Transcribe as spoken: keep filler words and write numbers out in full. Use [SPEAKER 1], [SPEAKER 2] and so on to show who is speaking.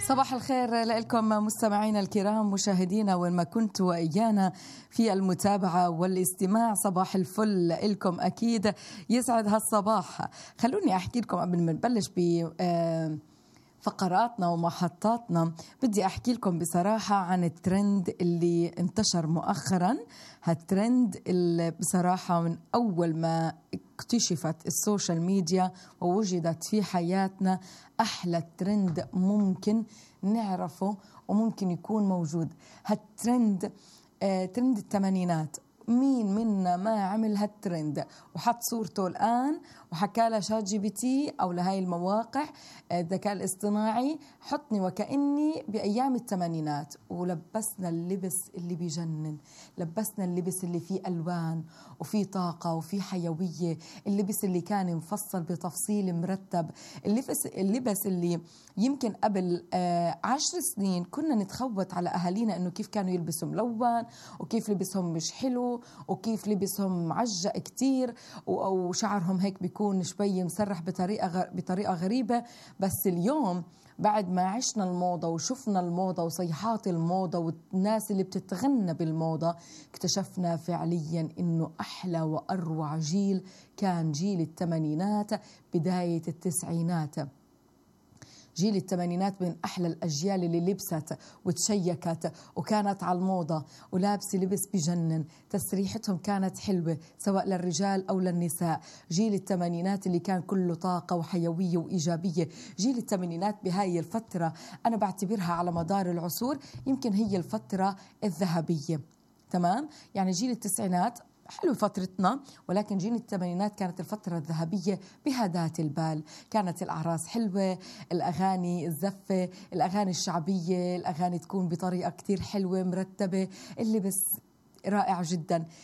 [SPEAKER 1] صباح الخير لكم مستمعينا الكرام، مشاهدينا وين ما كنتوا وإيانا في المتابعة والاستماع. صباح الفل لكم أكيد، يسعد هالصباح. خلوني أحكي لكم قبل ما نبلش ب فقراتنا ومحطاتنا، بدي أحكي لكم بصراحة عن الترند اللي انتشر مؤخرا. هالترند اللي بصراحة من أول ما اكتشفت السوشيال ميديا ووجدت في حياتنا أحلى ترند ممكن نعرفه وممكن يكون موجود. هالترند آه ترند الثمانينات. مين منا ما عمل هالترند وحط صورته الآن وحكى له شات جي بي تي أو لهاي المواقع الذكاء الاصطناعي حطني وكأني بأيام الثمانينات، ولبسنا اللبس اللي بيجنن، لبسنا اللبس اللي فيه ألوان وفيه طاقة وفيه حيوية، اللبس اللي كان مفصل بتفصيل مرتب، اللبس, اللبس اللي يمكن قبل آه عشر سنين كنا نتخوت على أهالينا إنه كيف كانوا يلبسوا ملون وكيف لبسهم مش حلو وكيف لبسهم معجق كتير وشعرهم هيك بيكون شوي مسرح بطريقة بطريقة غريبة. بس اليوم بعد ما عشنا الموضة وشفنا الموضة وصيحات الموضة والناس اللي بتتغنى بالموضة، اكتشفنا فعليا إنه أحلى وأروع جيل كان جيل الثمانينات بداية التسعينات. جيل الثمانينات من أحلى الأجيال اللي لبست وتشيكت وكانت على الموضة ولابسة لبس بجنن، تسريحتهم كانت حلوة سواء للرجال أو للنساء. جيل الثمانينات اللي كان كله طاقة وحيوية وإيجابية. جيل الثمانينات بهاي الفترة أنا بعتبرها على مدار العصور يمكن هي الفترة الذهبية. تمام؟ يعني جيل التسعينات حلو فترتنا، ولكن جيل الثمانينات كانت الفترة الذهبية بهدات البال. كانت الأعراس حلوة، الأغاني الزفة، الأغاني الشعبية، الأغاني تكون بطريقة كتير حلوة مرتبة، اللبس رائع جدا.